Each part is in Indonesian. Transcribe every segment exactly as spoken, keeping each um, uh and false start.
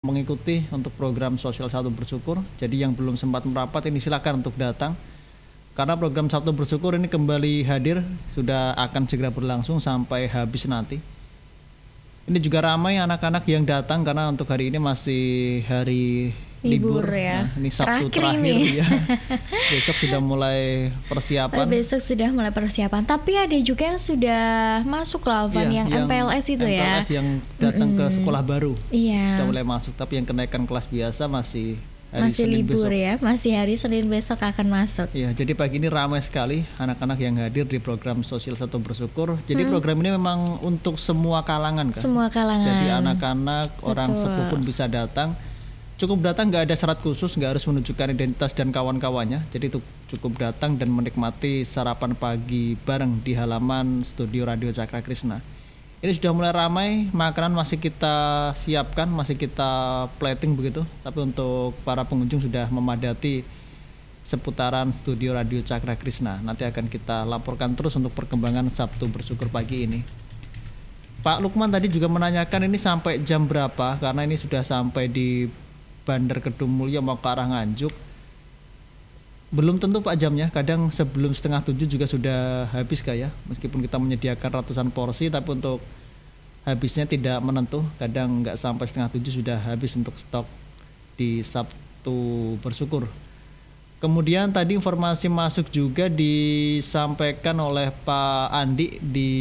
mengikuti untuk program Sosial Sabtu Bersyukur. Jadi yang belum sempat merapat ini silakan untuk datang. Karena program Sabtu Bersyukur ini kembali hadir, sudah akan segera berlangsung sampai habis nanti. Ini juga ramai anak-anak yang datang karena untuk hari ini masih hari libur, libur ya. Nah, ini Sabtu terakhir, terakhir ini. ya. Besok sudah mulai persiapan. Besok sudah mulai persiapan. Tapi ada juga yang sudah masuk lah, Van, Iya, yang, yang M P L S itu M P L S ya. yang datang Mm-mm. ke sekolah baru Iya. sudah mulai masuk. Tapi yang kenaikan kelas biasa masih hari Masih Senin libur besok. ya, masih hari Senin besok akan masuk. Iya, jadi pagi ini ramai sekali anak-anak yang hadir di program Sosial Sabtu Bersyukur. Jadi Hmm. program ini memang untuk semua kalangan kan. Semua kalangan. Jadi anak-anak, orang Betul. sepuh pun bisa datang. Cukup datang, nggak ada syarat khusus, nggak harus menunjukkan identitas dan kawan-kawannya. Jadi itu cukup datang dan menikmati sarapan pagi bareng di halaman studio Radio Cakra Krisna. Ini sudah mulai ramai, makanan masih kita siapkan, masih kita plating begitu. Tapi untuk para pengunjung sudah memadati seputaran studio Radio Cakra Krisna. Nanti akan kita laporkan terus untuk perkembangan Sabtu Bersyukur pagi ini. Pak Lukman tadi juga menanyakan ini sampai jam berapa, karena ini sudah sampai di Bandar Kedung-Mulyo mau ke arah Nganjuk. Belum tentu Pak jamnya, kadang sebelum setengah tujuh juga sudah habis kayak ya. Meskipun kita menyediakan ratusan porsi, tapi untuk habisnya tidak menentu. Kadang nggak sampai setengah tujuh sudah habis untuk stok di Sabtu Bersyukur. Kemudian tadi informasi masuk juga disampaikan oleh Pak Andi di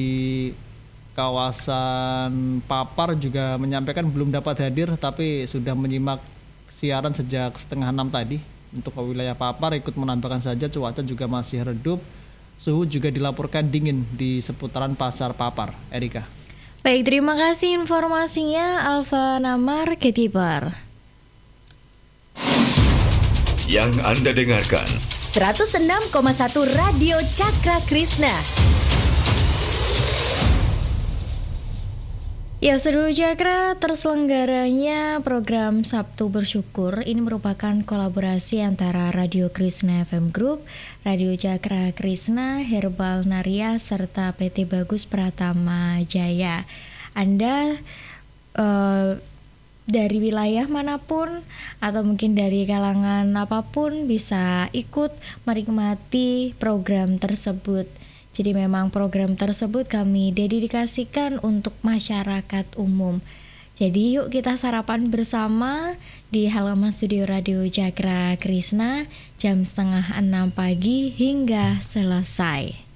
kawasan Papar, juga menyampaikan belum dapat hadir tapi sudah menyimak siaran sejak setengah enam tadi. Untuk ke wilayah Papar ikut menambahkan saja cuaca juga masih redup, suhu juga dilaporkan dingin di seputaran pasar Papar. Erika. Baik, terima kasih informasinya Alfa Namar Ketibar. Yang Anda dengarkan seratus enam koma satu Radio Cakra Krisna. Ya, Seru Cakra, terselenggaranya program Sabtu Bersyukur ini merupakan kolaborasi antara Radio Krisna F M Group, Radio Cakra Krisna, Herbal Naria, serta P T Bagus Pratama Jaya. Anda uh, dari wilayah manapun atau mungkin dari kalangan apapun bisa ikut menikmati program tersebut. Jadi memang program tersebut kami dedikasikan untuk masyarakat umum. Jadi yuk kita sarapan bersama di halaman studio Radio Cakra Krisna jam setengah enam pagi hingga selesai.